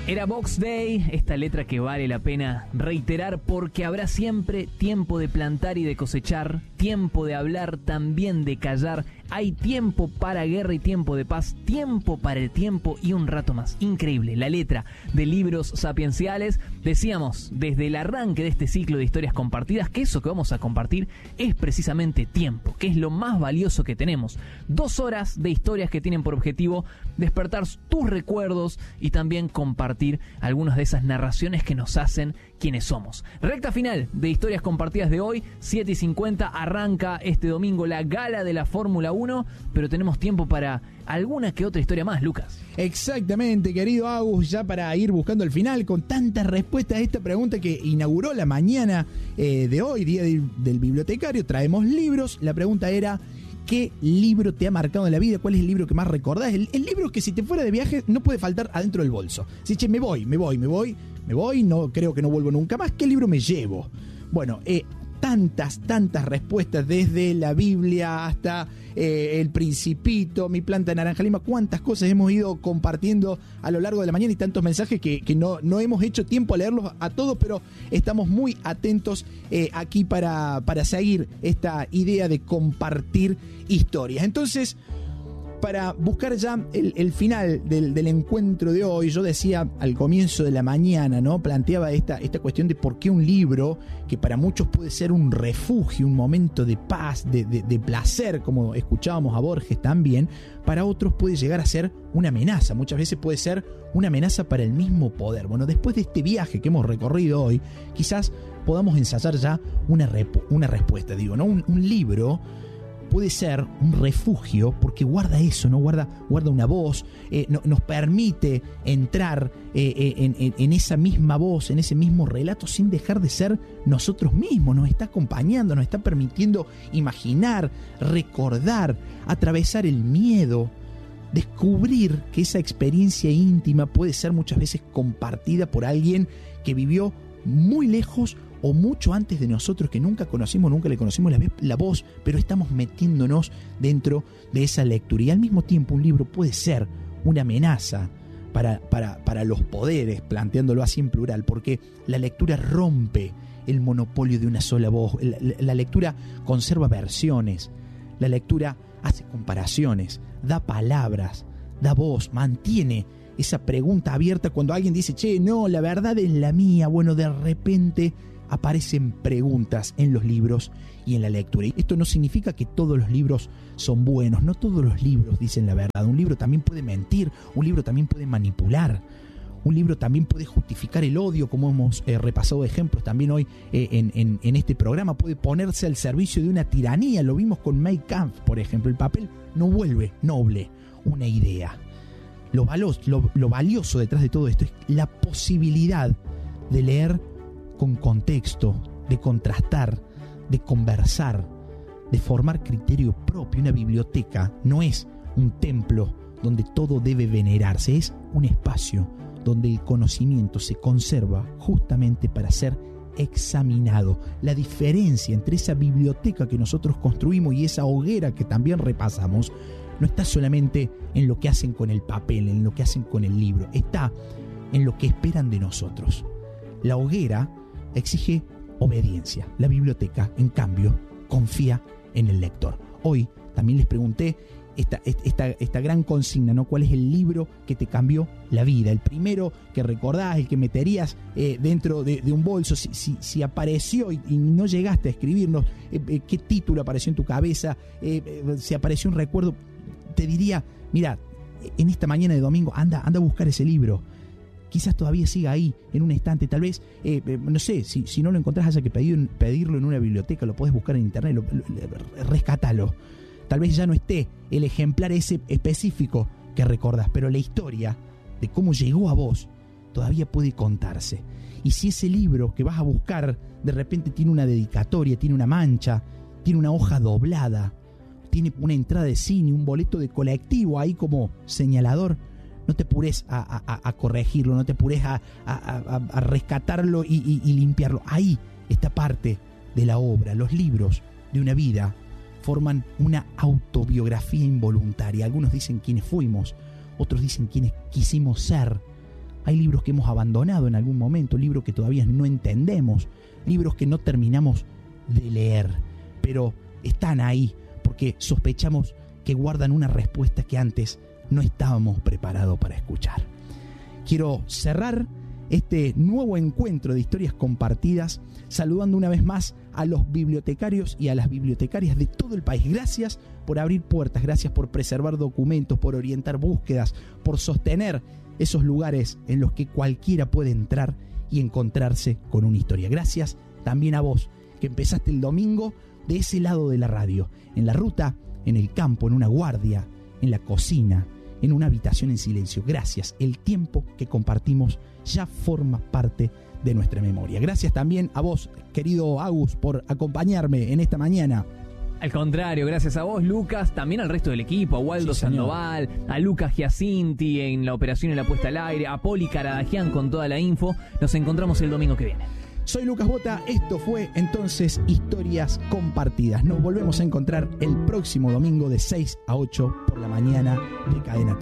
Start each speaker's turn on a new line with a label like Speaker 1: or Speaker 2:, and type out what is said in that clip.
Speaker 1: Era Box Day, esta letra que vale la pena reiterar porque habrá siempre tiempo de plantar y de cosechar, tiempo de hablar, también de callar. Hay tiempo para guerra y tiempo de paz, tiempo para el tiempo y un rato más. Increíble, la letra de Libros Sapienciales. Decíamos desde el arranque de este ciclo de historias compartidas que eso que vamos a compartir es precisamente tiempo, que es lo más valioso que tenemos. 2 horas de historias que tienen por objetivo despertar tus recuerdos y también compartir algunas de esas narraciones que nos hacen quienes somos. Recta final de historias compartidas de hoy, 7:50, arranca este domingo la gala de la Fórmula 1, pero tenemos tiempo para alguna que otra historia más, Lucas.
Speaker 2: Exactamente, querido Agus, ya para ir buscando el final, con tantas respuestas a esta pregunta que inauguró la mañana de hoy, Día del Bibliotecario, traemos libros. La pregunta era: ¿qué libro te ha marcado en la vida? ¿Cuál es el libro que más recordás? El libro que si te fuera de viaje no puede faltar adentro del bolso. Si che, me voy, no creo que no vuelvo nunca más. ¿Qué libro me llevo? Bueno, tantas respuestas, desde la Biblia hasta El Principito, Mi planta de naranja lima. Cuántas cosas hemos ido compartiendo a lo largo de la mañana y tantos mensajes que no hemos hecho tiempo a leerlos a todos, pero estamos muy atentos aquí para seguir esta idea de compartir historias. Entonces, para buscar ya el final del encuentro de hoy, yo decía al comienzo de la mañana, ¿no? Planteaba esta cuestión de por qué un libro, que para muchos puede ser un refugio, un momento de paz, de placer, como escuchábamos a Borges también, para otros puede llegar a ser una amenaza. Muchas veces puede ser una amenaza para el mismo poder. Bueno, después de este viaje que hemos recorrido hoy, quizás podamos ensayar ya una respuesta, digo, ¿no? Un libro puede ser un refugio porque guarda eso, ¿no? Guarda una voz, nos permite entrar en esa misma voz, en ese mismo relato, sin dejar de ser nosotros mismos. Nos está acompañando, nos está permitiendo imaginar, recordar, atravesar el miedo, descubrir que esa experiencia íntima puede ser muchas veces compartida por alguien que vivió muy lejos o mucho antes de nosotros, que nunca le conocimos la voz, pero estamos metiéndonos dentro de esa lectura. Y al mismo tiempo un libro puede ser una amenaza para los poderes, planteándolo así en plural, porque la lectura rompe el monopolio de una sola voz. La lectura conserva versiones, la lectura hace comparaciones, da palabras, da voz, mantiene esa pregunta abierta. Cuando alguien dice, che, no, la verdad es la mía, bueno, de repente aparecen preguntas en los libros y en la lectura. Y esto no significa que todos los libros son buenos, no todos los libros dicen la verdad. Un libro también puede mentir, un libro también puede manipular, un libro también puede justificar el odio, como hemos repasado ejemplos también hoy en este programa. Puede ponerse al servicio de una tiranía, lo vimos con Mein Kampf, por ejemplo. El papel no vuelve noble una idea. Lo valioso detrás de todo esto es la posibilidad de leer con contexto, de contrastar, de conversar, de formar criterio propio. Una biblioteca no es un templo donde todo debe venerarse, es un espacio donde el conocimiento se conserva justamente para ser examinado. La diferencia entre esa biblioteca que nosotros construimos y esa hoguera que también repasamos no está solamente en lo que hacen con el papel, en lo que hacen con el libro, está en lo que esperan de nosotros. La hoguera exige obediencia. La biblioteca, en cambio, confía en el lector. Hoy también les pregunté esta gran consigna, ¿no? ¿Cuál es el libro que te cambió la vida? El primero que recordás, el que meterías dentro de un bolso, si apareció y no llegaste a escribirnos, qué título apareció en tu cabeza, si apareció un recuerdo, te diría, mira, en esta mañana de domingo, anda a buscar ese libro. Quizás todavía siga ahí, en un estante, tal vez, no sé, si no lo encontrás haya que pedirlo en una biblioteca, lo podés buscar en internet, rescátalo. Tal vez ya no esté el ejemplar ese específico que recordás, pero la historia de cómo llegó a vos todavía puede contarse. Y si ese libro que vas a buscar de repente tiene una dedicatoria, tiene una mancha, tiene una hoja doblada, tiene una entrada de cine, un boleto de colectivo ahí como señalador, no te apures a corregirlo, no te apures a rescatarlo y limpiarlo. Ahí está parte de la obra. Los libros de una vida forman una autobiografía involuntaria. Algunos dicen quiénes fuimos, otros dicen quiénes quisimos ser. hay libros que hemos abandonado en algún momento, libros que todavía no entendemos, libros que no terminamos de leer, pero están ahí porque sospechamos que guardan una respuesta que antes no estábamos preparados para escuchar. Quiero cerrar este nuevo encuentro de historias compartidas saludando una vez más a los bibliotecarios y a las bibliotecarias de todo el país. Gracias por abrir puertas, gracias por preservar documentos, por orientar búsquedas, por sostener esos lugares en los que cualquiera puede entrar y encontrarse con una historia. Gracias también a vos, que empezaste el domingo de ese lado de la radio, en la ruta, en el campo, en una guardia, en la cocina, en una habitación en silencio. Gracias, el tiempo que compartimos ya forma parte de nuestra memoria. Gracias también a vos, querido Agus, por acompañarme en esta mañana.
Speaker 1: Al contrario, gracias a vos, Lucas, también al resto del equipo, a Waldo Sandoval, a Lucas Giacinti en la operación y la puesta al aire, a Poli Caradagian con toda la info. Nos encontramos el domingo que viene.
Speaker 2: Soy Lucas Bota, esto fue entonces Historias Compartidas. Nos volvemos a encontrar el próximo domingo de 6 a 8 por la mañana de Cadena.